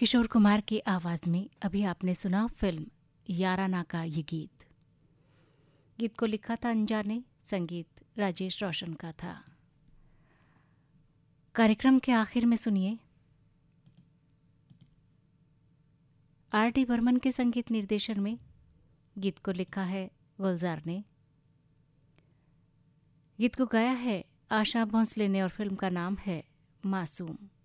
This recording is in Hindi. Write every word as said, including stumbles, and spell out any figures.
किशोर कुमार की आवाज में अभी आपने सुना फिल्म याराना का ये गीत। गीत को लिखा था अंजा ने, संगीत राजेश रोशन का था। कार्यक्रम के आखिर में सुनिए आर डी बर्मन के संगीत निर्देशन में। गीत को लिखा है गुलजार ने, गीत को गाया है आशा भोंसले ने और फिल्म का नाम है मासूम।